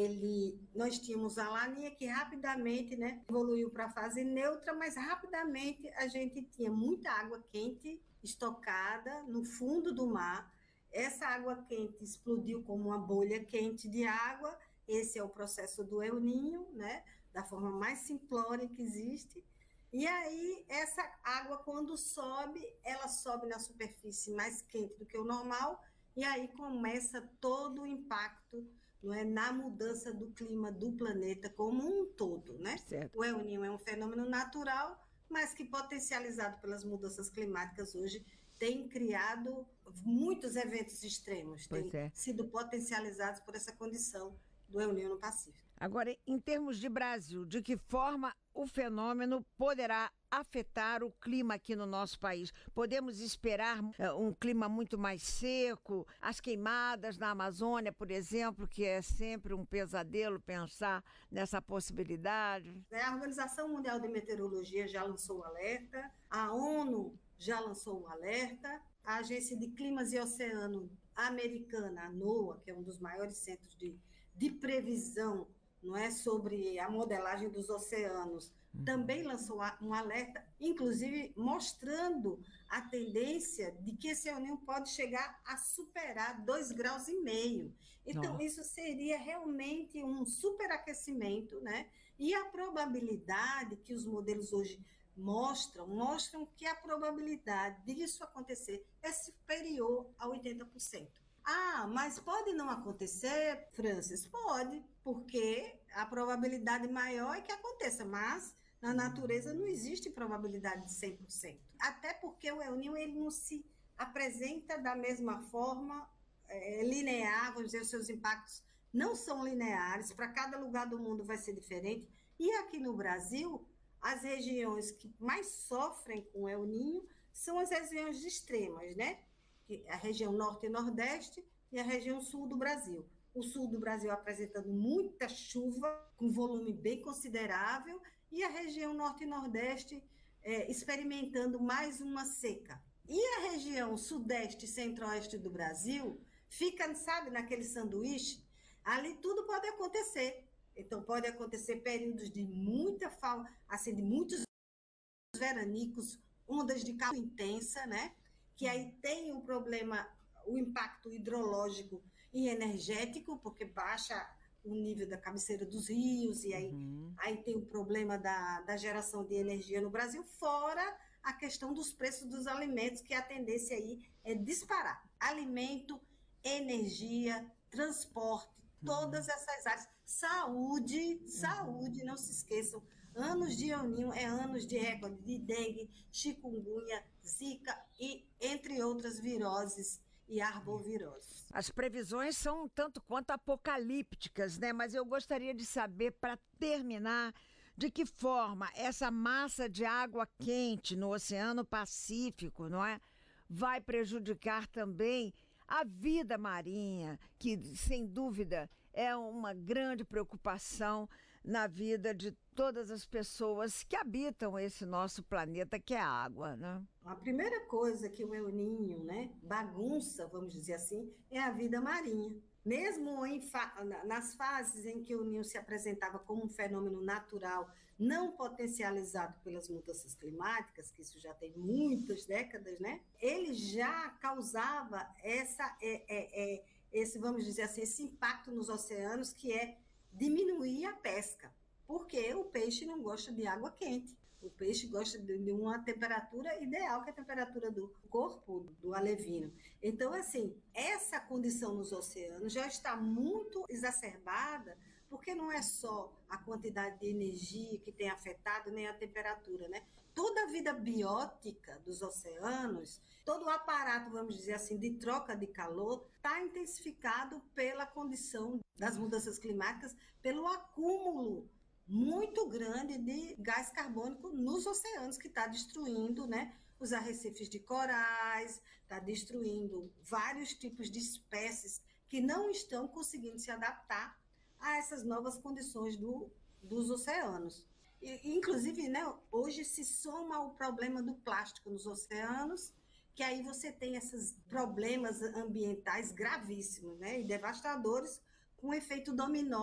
nós tínhamos a Laninha que rapidamente, né, evoluiu para a fase neutra, mas rapidamente a gente tinha muita água quente estocada no fundo do mar. Essa água quente explodiu como uma bolha quente de água. Esse é o processo do El Niño, né, da forma mais simplória que existe. E aí, essa água, quando sobe, ela sobe na superfície mais quente do que o normal, e aí começa todo o impacto, não é, na mudança do clima do planeta como um todo, né? Certo. O El Niño é um fenômeno natural, mas que, potencializado pelas mudanças climáticas hoje, tem criado muitos eventos extremos, Pois têm é. sido potencializados por essa condição do El Niño no Pacífico. Agora, em termos de Brasil, de que forma o fenômeno poderá afetar o clima aqui no nosso país? Podemos esperar um clima muito mais seco, as queimadas na Amazônia, por exemplo, que é sempre um pesadelo pensar nessa possibilidade? A Organização Mundial de Meteorologia já lançou o alerta, a ONU já lançou um alerta, a Agência de Climas e Oceano americana, a NOAA, que é um dos maiores centros de previsão, não é, sobre a modelagem dos oceanos, também lançou um alerta, inclusive mostrando a tendência de que esse El Niño pode chegar a superar 2,5 graus. Então, isso seria realmente um superaquecimento, né? E a probabilidade que os modelos hoje mostram que a probabilidade disso acontecer é superior a 80%. Ah, mas pode não acontecer, Francis? Pode, porque a probabilidade maior é que aconteça, mas na natureza não existe probabilidade de 100%. Até porque o El Niño ele não se apresenta da mesma forma linear, vamos dizer, os seus impactos não são lineares, para cada lugar do mundo vai ser diferente. E aqui no Brasil, as regiões que mais sofrem com o El Niño são as regiões extremas, né? A região norte e nordeste e a região sul do Brasil. O sul do Brasil apresentando muita chuva, com volume bem considerável, e a região norte e nordeste experimentando mais uma seca. E a região sudeste e centro-oeste do Brasil fica, sabe, naquele sanduíche, ali tudo pode acontecer. Então, pode acontecer períodos de muita falta, assim, de muitos veranicos, ondas de calor intensa, né? Que aí tem o problema, o impacto hidrológico e energético, porque baixa o nível da cabeceira dos rios, e aí tem o problema da geração de energia no Brasil, fora a questão dos preços dos alimentos, que a tendência aí é disparar. Alimento, energia, transporte, todas essas áreas. Saúde, não se esqueçam, anos de El Niño é anos de recorde de dengue, chikungunya, zika e entre outras viroses e arboviroses. As previsões são um tanto quanto apocalípticas, né? Mas eu gostaria de saber, para terminar, de que forma essa massa de água quente no Oceano Pacífico, não é, vai prejudicar também a vida marinha, que, sem dúvida, é uma grande preocupação na vida de todas as pessoas que habitam esse nosso planeta, que é a água, né? A primeira coisa que o El Niño, né, bagunça, vamos dizer assim, é a vida marinha. Mesmo nas fases em que o Niño se apresentava como um fenômeno natural não potencializado pelas mudanças climáticas, que isso já tem muitas décadas, né? Ele já causava esse, vamos dizer assim, esse impacto nos oceanos, que é diminuir a pesca, porque o peixe não gosta de água quente. O peixe gosta de uma temperatura ideal, que é a temperatura do corpo do alevino. Então, assim, essa condição nos oceanos já está muito exacerbada, porque não é só a quantidade de energia que tem afetado, nem a temperatura, né? Toda a vida biótica dos oceanos, todo o aparato, vamos dizer assim, de troca de calor, está intensificado pela condição das mudanças climáticas, pelo acúmulo muito grande de gás carbônico nos oceanos, que está destruindo, né, os arrecifes de corais, está destruindo vários tipos de espécies que não estão conseguindo se adaptar a essas novas condições dos oceanos. Inclusive, né, hoje se soma o problema do plástico nos oceanos, que aí você tem esses problemas ambientais gravíssimos, né, e devastadores, com efeito dominó